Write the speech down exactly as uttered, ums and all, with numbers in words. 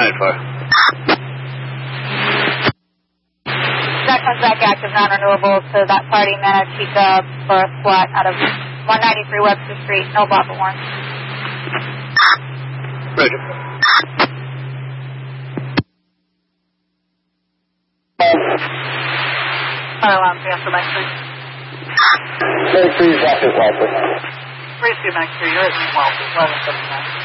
for. That comes back active, non-renewable to that party, Manatee for a squat out of one ninety-three Webster Street, no Bravo one. Roger. Fire alarm, transfer back three. thirty-three is active, Walter. three two back three, you're at Walter, eleven seventy-nine.